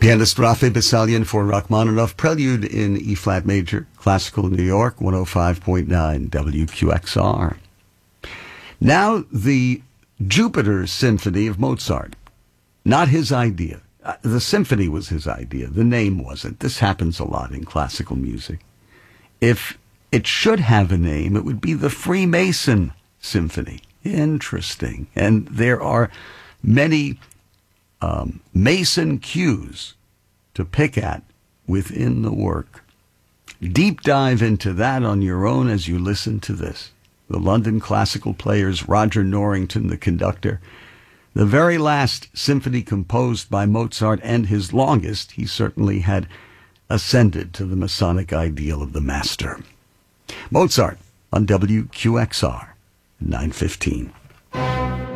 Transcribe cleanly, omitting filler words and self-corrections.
Pianist Rafi Basalian for Rachmaninoff, Prelude in E-flat major, Classical New York, 105.9 WQXR. Now, the Jupiter Symphony of Mozart. Not his idea. The symphony was his idea. The name wasn't. This happens a lot in classical music. If it should have a name, it would be the Freemason Symphony. Interesting. And there are many Mason cues to pick at within the work. Deep dive into that on your own as you listen to this. The London Classical Players, Roger Norrington, the conductor. The very last symphony composed by Mozart, and his longest. He certainly had ascended to the Masonic ideal of the master. Mozart on WQXR, 9:15.